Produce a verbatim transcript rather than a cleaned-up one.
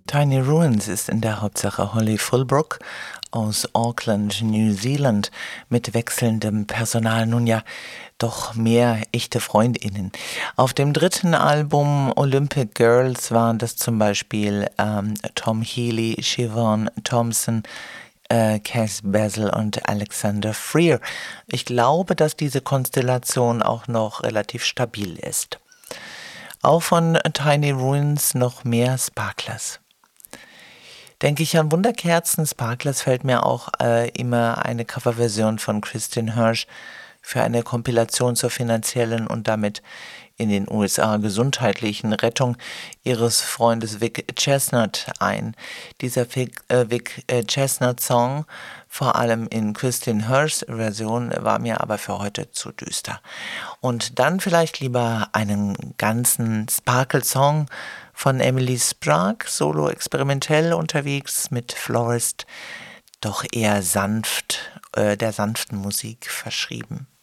Tiny Ruins ist in der Hauptsache Holly Fullbrook aus Auckland, New Zealand, mit wechselndem Personal, nun ja, doch mehr echte FreundInnen. Auf dem dritten Album Olympic Girls waren das zum Beispiel ähm, Tom Healy, Siobhan Thompson, äh, Cass Basil und Alexander Freer. Ich glaube, dass diese Konstellation auch noch relativ stabil ist. Auch von Tiny Ruins noch mehr Sparklers. Denke ich an Wunderkerzen, Sparklers, fällt mir auch äh, immer eine Coverversion von Christian Hirsch für eine Kompilation zur finanziellen und damit in den U S A gesundheitlichen Rettung ihres Freundes Vic Chestnut ein. Dieser Vic, äh, Vic äh, Chestnut-Song, vor allem in Christian Hirschs Version, war mir aber für heute zu düster. Und dann vielleicht lieber einen ganzen Sparkle-Song von Emily Sprague, solo experimentell unterwegs mit Florist, doch eher sanft, äh, der sanften Musik verschrieben.